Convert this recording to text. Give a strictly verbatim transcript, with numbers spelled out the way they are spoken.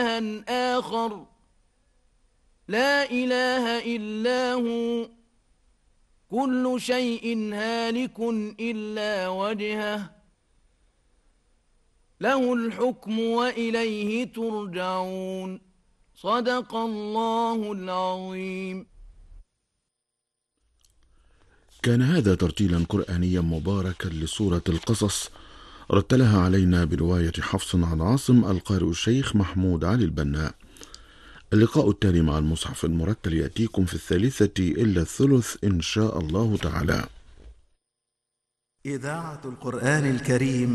إلها آخر لا إله إلا هو كل شيء هالك إلا وجهه له الحكم وإليه ترجعون. صدق الله العظيم. كان هذا ترتيلا قرآنيا مباركا لسورة القصص، رتلها علينا برواية حفص عن عاصم القارئ الشيخ محمود علي البناء. اللقاء التالي مع المصحف المرتل يأتيكم في الثالثة إلا الثلث إن شاء الله تعالى. إذاعة القرآن الكريم